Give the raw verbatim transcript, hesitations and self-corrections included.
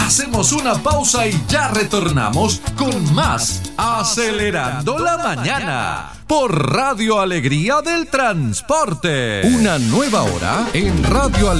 Hacemos una pausa y ya retornamos con más Acelerando la Mañana por Radio Alegría del Transporte. Una nueva hora en Radio Alegría.